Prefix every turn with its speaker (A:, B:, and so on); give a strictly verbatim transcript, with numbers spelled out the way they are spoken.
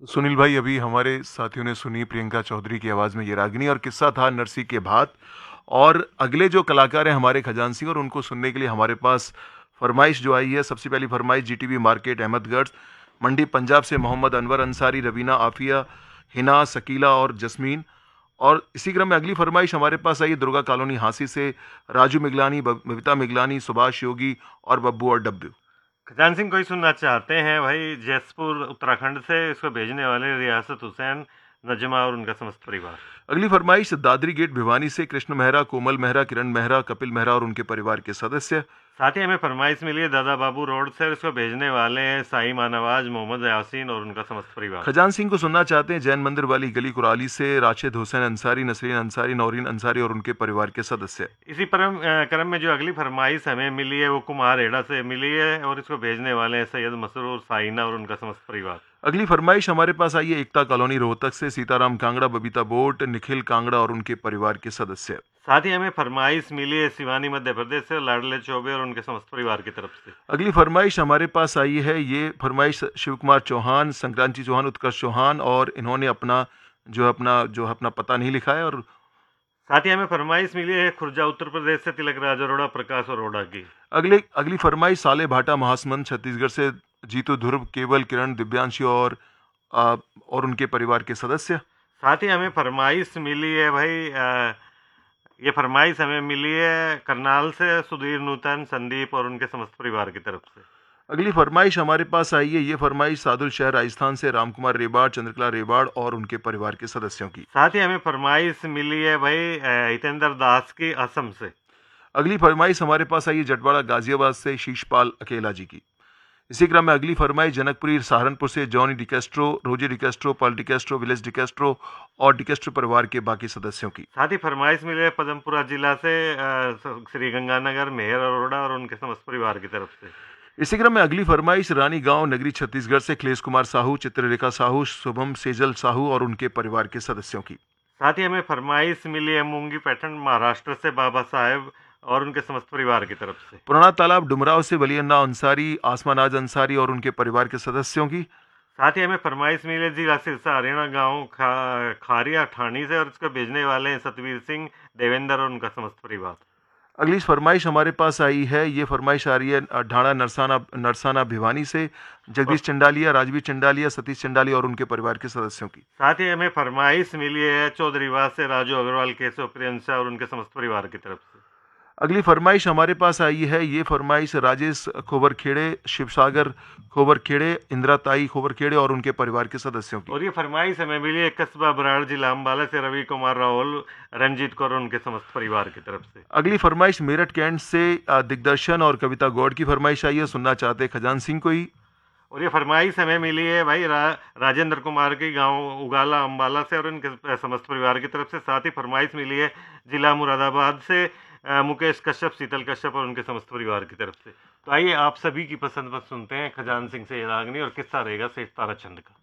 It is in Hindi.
A: सुनील भाई, अभी हमारे साथियों ने सुनी प्रियंका चौधरी की आवाज़ में ये रागिनी, और किस्सा था नरसी के भात। और अगले जो कलाकार हैं हमारे खजान सिंह, और उनको सुनने के लिए हमारे पास फरमाइश जो आई है, सबसे पहली फरमाइश जीटीबी मार्केट अहमदगढ़ मंडी पंजाब से मोहम्मद अनवर अंसारी, रवीना आफिया, हिना, शकीला और जस्मीन। और इसी क्रम में अगली फरमाइश हमारे पास आई है दुर्गा कॉलोनी हांसी से राजू मिगलानी, बबीता मिगलानी, सुभाष योगी और बब्बू और डब्बू।
B: खजान सिंह कोई सुनना चाहते हैं भाई जयपुर उत्तराखंड से, इसको भेजने वाले रियासत हुसैन, नजमा और उनका समस्त परिवार।
A: अगली फरमाइश दादरी गेट भिवानी से कृष्ण मेहरा, कोमल मेहरा, किरण मेहरा, कपिल मेहरा और उनके परिवार के सदस्य।
B: साथ ही हमें फरमाइश मिली है दादा बाबू रोड से, इसको भेजने वाले हैं साई मानवाज, मोहम्मद यासीन और उनका समस्त परिवार।
A: खजान सिंह को सुनना चाहते हैं जैन मंदिर वाली गली कुराली से राशिद हुसैन अंसारी, नसरीन अंसारी, नौरीन अंसारी और उनके परिवार के सदस्य।
B: इसी परम अ, क्रम में जो अगली फरमाइश हमें मिली है वो कुमार हेड़ा से मिली है, और इसको भेजने वाले हैं सैयद मसरूर, साइना और उनका समस्त परिवार।
A: अगली फरमाइश हमारे पास आई है एकता कॉलोनी रोहतक से सीताराम कांगड़ा, बबीता बोट, निखिल कांगड़ा और उनके परिवार के सदस्य।
B: साथ ही हमें फरमाइश मिली है सिवानी मध्य प्रदेश से लाडले चौबे और उनके समस्त परिवार की तरफ से।
A: अगली फरमाइश हमारे पास आई है, ये फरमाइश शिव कुमार चौहान, संक्रांति चौहान, उत्कर्ष चौहान, और इन्होंने अपना जो अपना जो अपना पता नहीं लिखा है। और
B: साथ ही हमें फरमाइश मिली है खुर्जा उत्तर प्रदेश से तिलक राज अरोड़ा, प्रकाश अरोड़ा की।
A: अगले अगली फरमाइश साले भाटा महासमंद छत्तीसगढ़ से जीतू, ध्रुव, केवल, किरण, दिव्यांशी और आ, और उनके परिवार के सदस्य।
B: साथ ही हमें फरमाइश मिली है भाई आ, ये फरमाइश हमें मिली है करनाल से सुधीर, नूतन, संदीप और उनके समस्त परिवार की तरफ से।
A: अगली फरमाइश हमारे पास आई है, ये फरमाइश सादुल शहर राजस्थान से रामकुमार रेबाड़, चंद्रकला रेबाड़ और उनके परिवार के सदस्यों की।
B: साथ ही हमें फरमाइश मिली है भाई आ, हितेंद्र दास की, असम से।
A: अगली फरमाइश हमारे पास आई है जटवाड़ा गाजियाबाद से शीशपाल अकेला जी की। इसी क्रम में अगली फरमाइश जनकपुरी सहारनपुर से जॉनी डिकेस्ट्रो, रोजी डिकेस्ट्रो, पॉल डिकेस्ट्रो, विलेज डिकेस्ट्रो और डिकेस्ट्रो परिवार के बाकी सदस्यों की।
B: साथ ही फरमाइश मिली है पदमपुरा जिला से आ, श्री गंगानगर, मेहर अरोड़ा और उनके समस्त परिवार की तरफ से।
A: इसी क्रम में अगली फरमाइश रानी गांव नगरी छत्तीसगढ़ से अखिलेश कुमार साहू, चित्ररेखा साहू, शुभम सेजल साहू और उनके परिवार के सदस्यों की।
B: साथ ही हमें फरमाइश मिली है मूंगी पैठन महाराष्ट्र से बाबा साहेब और उनके समस्त परिवार की तरफ से।
A: पुराना तालाब डुमराव से वलीअन्ना अंसारी, आसमानाज अंसारी और उनके परिवार के सदस्यों की।
B: साथ ही हमें फरमाइश मिली है जिला सिरसा हरियाणा गांव खा, खारिया ठाणी से, और इसको भेजने वाले हैं सतवीर सिंह, देवेंद्र और उनका समस्त परिवार।
A: अगली फरमाइश हमारे पास आई है, ये फरमाइश आ रही है ढाणा नरसाना नरसाना भिवानी से जगदीश चंडालिया, राजवीर चंडालिया, सतीश चंडालिया और उनके परिवार के सदस्यों की।
B: साथ ही हमें फरमाइश मिली है चौधरीवास से राजू अग्रवाल, केशव, प्रियंशा और उनके समस्त परिवार की तरफ से।
A: अगली फरमाइश हमारे पास आई है, ये फरमाइश राजेश खोबरखेड़े, शिवसागर खोबरखेड़े, इंदिरा ताई खोबरखेड़े और उनके परिवार के सदस्यों की।
B: और ये फरमाइश हमें मिली है कस्बा बराड़ जिला अम्बाला से रवि कुमार राहुल, रंजीत कौर और उनके समस्त परिवार की तरफ से।
A: अगली फरमाइश मेरठ कैंट से अ, दिग्दर्शन और कविता गौड़ की फरमाइश आई है, सुनना चाहते खजान सिंह को ही।
B: और ये फरमाइश हमें मिली है भाई रा, राजेंद्र कुमार की गांव उगाला अम्बाला से और उनके समस्त परिवार की तरफ से। साथ ही फरमाइश मिली है जिला मुरादाबाद से अ, मुकेश कश्यप, शीतल कश्यप और उनके समस्त परिवार की तरफ से। तो आइए आप सभी की पसंद पर सुनते हैं खजान सिंह से ये रागनी, और किस्सा रहेगा सेठ ताराचंद का।